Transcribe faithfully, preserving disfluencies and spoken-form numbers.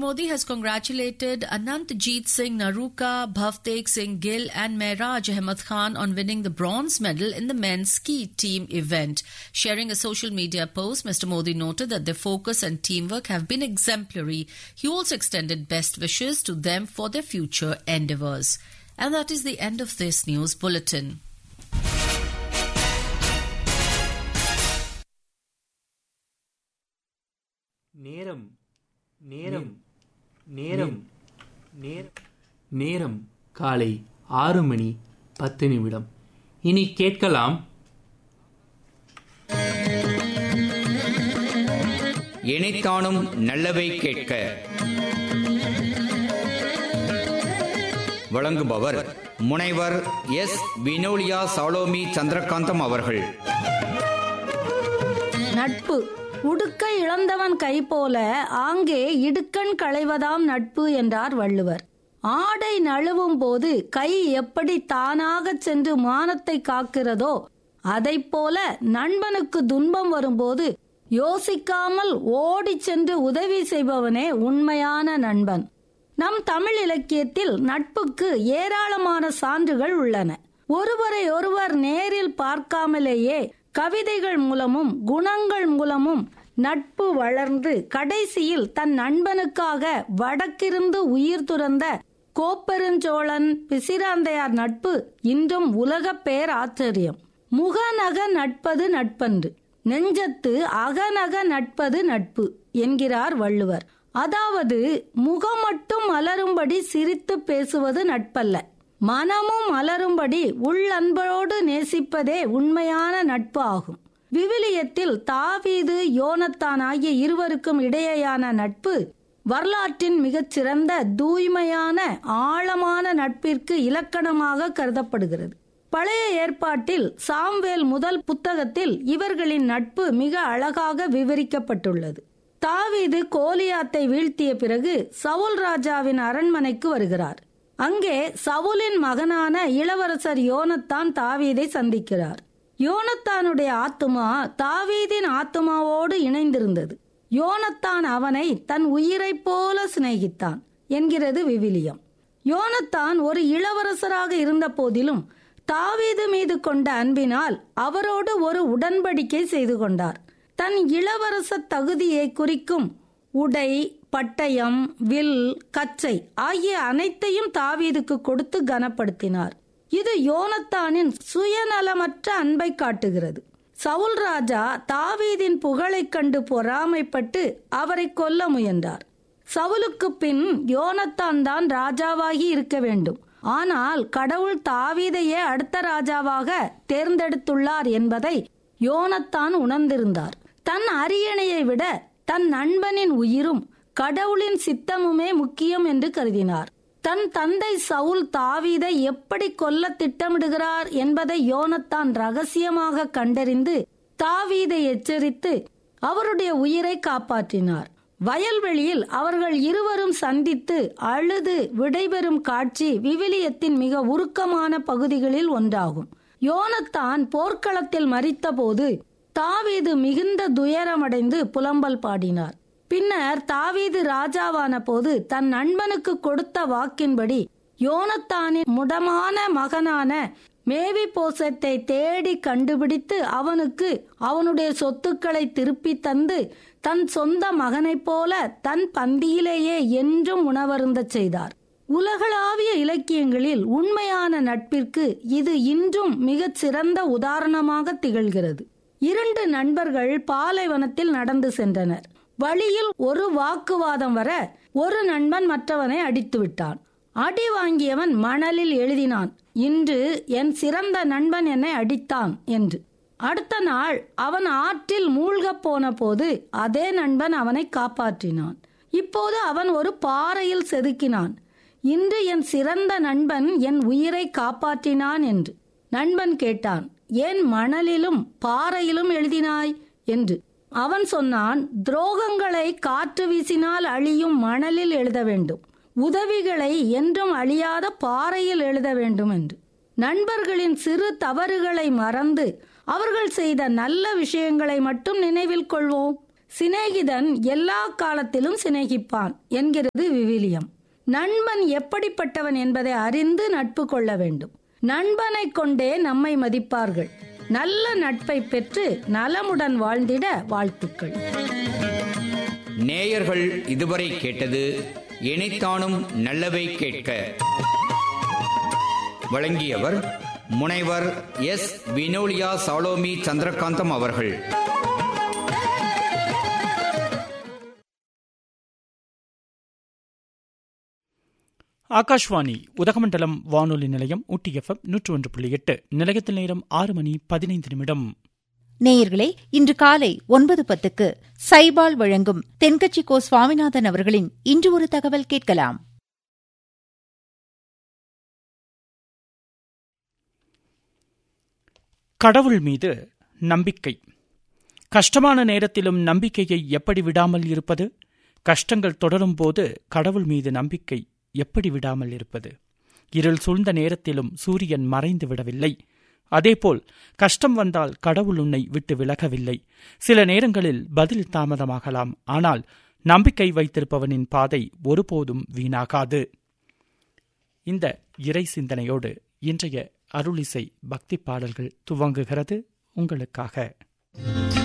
Modi has congratulated Anantjeet Singh Naruka, Bhavtek Singh Gill and Mehraj Ahmed Khan on winning the bronze medal in the men's ski team event. Sharing a social media post, Mister Modi noted that their focus and teamwork have been exemplary. He also extended best wishes to them for their future endeavours. And that is the end of this news bulletin. நேரம் நேரம் நேரம் நேரம் காலை ஆறு மணி பத்து நிமிடம். இனி கேட்கலாம் இணைத்தானும் நல்லவை கேட்க. வழங்குபவர் முனைவர் எஸ் வினோலியா சாலோமி சந்திரகாந்தம் அவர்கள். நட்பு உடுக்கை இழந்தவன் கை போல ஆங்கே இடுக்கண் களைவதாம் நட்பு என்றார் வள்ளுவர். ஆடை நழுவும் போது கை எப்படி தானாக சென்று மானத்தை காக்கிறதோ அதைப் போல நண்பனுக்கு துன்பம் வரும்போது யோசிக்காமல் ஓடி சென்று உதவி செய்பவனே உண்மையான நண்பன். நம் தமிழ் இலக்கியத்தில் நட்புக்கு ஏராளமான சான்றுகள் உள்ளன. ஒருவரை ஒருவர் நேரில் பார்க்காமலேயே கவிதைகள் மூலமும் குணங்கள் மூலமும் நட்பு வளர்ந்து கடைசியில் தன் நண்பனுக்காக வடக்கிருந்து உயிர் துறந்த கோப்பெருஞ்சோழன் பிசிராந்தையார் நட்பு இன்றும் உலக பேர் ஆச்சரியம். முகநக நட்பது நட்பன்று, நெஞ்சத்து அகநக நட்பது நட்பு என்கிறார் வள்ளுவர். அதாவது முகம் மட்டும் மலரும்படி சிரித்து பேசுவது நட்பல்ல, மனமும் மலரும்படி உள்ளன்போடு நேசிப்பதே உண்மையான நட்பு ஆகும். விவிலியத்தில் தாவீது யோனத்தான் ஆகிய இருவருக்கும் இடையேயான நட்பு வரலாற்றின் மிகச்சிறந்த தூய்மையான ஆழமான நட்பிற்கு இலக்கணமாக கருதப்படுகிறது. பழைய ஏற்பாட்டில் சாம்வேல் முதல் புத்தகத்தில் இவர்களின் நட்பு மிக அழகாக விவரிக்கப்பட்டுள்ளது. தாவீது கோலியாத்தை வீழ்த்திய பிறகு சவுல் ராஜாவின் அரண்மனைக்கு வருகிறார். அங்கே சவுலின் மகனான இளவரசர் யோனத்தான் தாவீதை சந்திக்கிறார். யோனத்தானுடைய ஆத்துமா தாவீதின் ஆத்துமாவோடு இணைந்திருந்தது. யோனத்தான் அவனை தன் உயிரை போல சிநேகித்தான் என்கிறது விவிலியம். யோனத்தான் ஒரு இளவரசராக இருந்த போதிலும் தாவீது மீது கொண்ட அன்பினால் அவரோடு ஒரு உடன்படிக்கை செய்து கொண்டார். தன் இளவரச தகுதியை குறிக்கும் உடை, பட்டயம், வில், கச்சை ஆகிய அனைத்தையும் தாவீதுக்கு கொடுத்து கனப்படுத்தினார். இது யோனத்தானின் சுயநலமற்ற அன்பை காட்டுகிறது. சவுல் ராஜா தாவீதின் புகழைக் கண்டு பொறாமைப்பட்டு அவரை கொல்ல முயன்றார். சவுலுக்கு பின் யோனத்தான் தான் ராஜாவாகி இருக்க வேண்டும். ஆனால் கடவுள் தாவீதையே அடுத்த ராஜாவாக தேர்ந்தெடுத்துள்ளார் என்பதை யோனத்தான் உணர்ந்திருந்தார். தன் அரியணையை விட தன் நண்பனின் உயிரும் கடவுளின் சித்தமுமே முக்கியம் என்று கருதினார். தன் தந்தை சவுல் தாவீதை எப்படி கொல்ல திட்டமிடுகிறார் என்பதை யோனத்தான் ரகசியமாக கண்டறிந்து தாவீதை எச்சரித்து அவருடைய உயிரை காப்பாற்றினார். வயல்வெளியில் அவர்கள் இருவரும் சந்தித்து அழுது விடைபெறும் காட்சி விவிலியத்தின் மிக உருக்கமான பகுதிகளில் ஒன்றாகும். யோனத்தான் போர்க்களத்தில் மரித்த போது தாவீது மிகுந்த துயரமடைந்து புலம்பல் பாடினார். பின்னர் தாவீது ராஜாவான போது தன் நண்பனுக்கு கொடுத்த வாக்கின்படி யோனத்தானின் முடமான மகனான மேவி போசத்தை தேடி கண்டுபிடித்து அவனுக்கு அவனுடைய சொத்துக்களை திருப்பி தந்து தன் சொந்த மகனைப் போல தன் பந்தியிலேயே என்றும் உணவருந்த செய்தார். உலகளாவிய இலக்கியங்களில் உண்மையான நட்பிற்கு இது இன்றும் மிகச் சிறந்த உதாரணமாக திகழ்கிறது. இரண்டு நண்பர்கள் பாலைவனத்தில் நடந்து சென்றனர். வழியில் ஒரு வாக்குவாதம் வர ஒரு நண்பன் மற்றவனை அடித்து விட்டான். அடி வாங்கியவன் மணலில் எழுதினான், இன்று என் சிறந்த நண்பன் என்னை அடித்தான் என்று. அடுத்த நாள் அவன் ஆற்றில் மூழ்கப் போன போது அதே நண்பன் அவனை காப்பாற்றினான். இப்போது அவன் ஒரு பாறையில் செதுக்கினான், இன்று என் சிறந்த நண்பன் என் உயிரை காப்பாற்றினான் என்று. நண்பன் கேட்டான், ஏன் மணலிலும் பாறையிலும் எழுதினாய் என்று. அவன் சொன்னான், துரோகங்களை காற்று வீசினால் அழியும் மணலில் எழுத வேண்டும், உதவிகளை என்றும் அழியாத பாறையில் எழுத வேண்டும் என்று. நண்பர்களின் சிறு தவறுகளை மறந்து அவர்கள் செய்த நல்ல விஷயங்களை மட்டும் நினைவில் கொள்வோம். சிநேகிதன் எல்லா காலத்திலும் சிநேகிப்பான் என்கிறது விவிலியம். நண்பன் எப்படிப்பட்டவன் என்பதை அறிந்து நட்பு கொள்ள வேண்டும். நண்பனை கொண்டே நம்மை மதிப்பார்கள். நல்ல நட்பை பெற்று நலமுடன் வாழ்ந்திட வாழ்த்துக்கள். நேயர்கள் இதுவரை கேட்டது எனைத்தானும் நல்லவை கேட்க. வழங்கியவர் முனைவர் எஸ் வினோலியா சாலோமி சந்திரகாந்தம் அவர்கள். ஆகாஷ்வாணி உதகமண்டலம் வானொலி நிலையம் ஊட்டி எஃப் எம் நூற்று ஒன்று புள்ளி எட்டு. நிலையத்தில் நேரம் ஆறு மணி பதினைந்து நிமிடம். நேயர்களே, இன்று காலை ஒன்பது பத்துக்கு சைபால் வழங்கும் தென்கட்சி கோ சுவாமிநாதன் அவர்களின் இன்று ஒரு தகவல் கேட்கலாம். கடவுள் மீது நம்பிக்கை. கஷ்டமான நேரத்திலும் நம்பிக்கையை எப்படி விடாமல் இருப்பது? கஷ்டங்கள் தொடரும் போது கடவுள் மீது நம்பிக்கை எப்படி விடாமல் இருப்பது? இருள் சூழ்ந்த நேரத்திலும் சூரியன் மறைந்து விடவில்லை. அதேபோல் கஷ்டம் வந்தால் கடவுள் உன்னை விட்டு விலகவில்லை. சில நேரங்களில் பதில் தாமதமாகலாம், ஆனால் நம்பிக்கை வைத்திருப்பவனின் பாதை ஒருபோதும் வீணாகாது. இந்த இறை சிந்தனையோடு இன்றைய அருளிசை பக்தி பாடல்கள் துவங்குகிறது உங்களுக்காக.